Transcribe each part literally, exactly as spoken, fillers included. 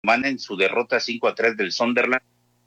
van en su derrota cinco a tres del Sunderland.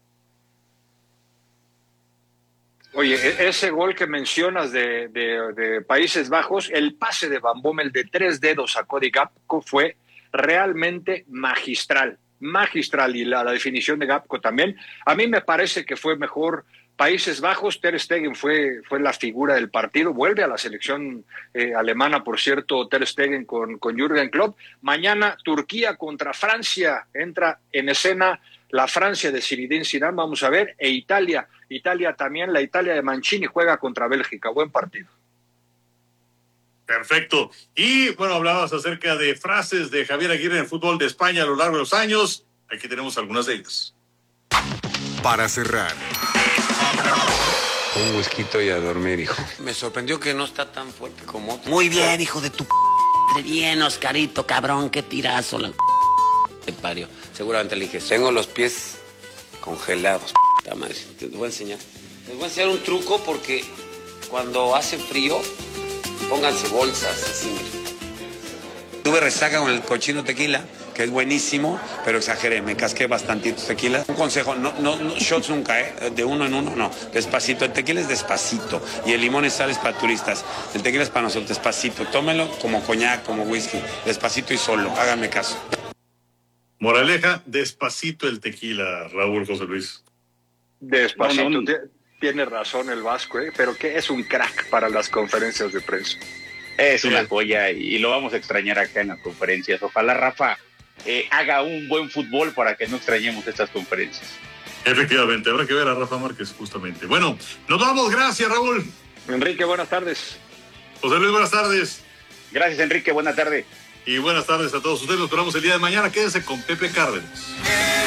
Oye, ese gol que mencionas de, de, de Países Bajos, el pase de Van Bommel de tres dedos a Cody Gakpo fue realmente magistral, magistral, y la, la definición de Gakpo también. A mí me parece que fue mejor Países Bajos. Ter Stegen fue, fue la figura del partido, vuelve a la selección eh, alemana, por cierto, Ter Stegen con, con Jürgen Klopp. Mañana Turquía contra Francia, entra en escena la Francia de Zinedine Zidane, vamos a ver, e Italia, Italia también, la Italia de Mancini juega contra Bélgica, buen partido. Perfecto. Y bueno, hablabas acerca de frases de Javier Aguirre en el fútbol de España a lo largo de los años. Aquí tenemos algunas de ellas. Para cerrar, un whisky y a dormir, hijo. Me sorprendió que no está tan fuerte como otro. Muy bien, hijo de tu p***. Bien, Oscarito, cabrón, qué tirazo. La te parió. Seguramente le dije, tengo los pies congelados. P***, madre. Te voy a enseñar. Les voy a enseñar un truco porque cuando hace frío, pónganse bolsas así, mira. Tuve resaca con el cochino tequila, que es buenísimo, pero exageré, me casqué bastantito tequila. Un consejo, no, no, no shots nunca, ¿eh? De uno en uno, no, despacito. El tequila es despacito y el limón y sal es para turistas. El tequila es para nosotros, despacito. Tómelo como coñac, como whisky, despacito y solo, háganme caso. Moraleja, despacito el tequila, Raúl José Luis. Despacito, no, no, no. Tiene razón el Vasco, ¿eh? Pero que es un crack para las conferencias de prensa. Es sí. Una joya y lo vamos a extrañar acá en las conferencias. Ojalá Rafa eh, haga un buen fútbol para que no extrañemos estas conferencias. Efectivamente, habrá que ver a Rafa Márquez justamente. Bueno, nos vamos, gracias Raúl. Enrique, buenas tardes. José Luis, buenas tardes. Gracias Enrique, buena tarde. Y buenas tardes a todos ustedes, nos esperamos el día de mañana, quédense con Pepe Cárdenas.